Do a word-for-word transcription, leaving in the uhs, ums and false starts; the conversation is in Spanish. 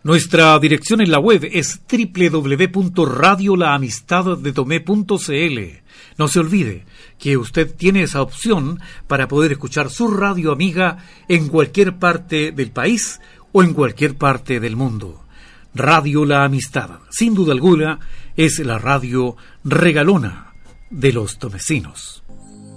Nuestra dirección en la web es doble u doble u doble u punto radio la amistad de tomé punto c l. No se olvide que usted tiene esa opción para poder escuchar su radio amiga en cualquier parte del país o en cualquier parte del mundo. Radio La Amistad, sin duda alguna, es la radio regalona de los tomecinos.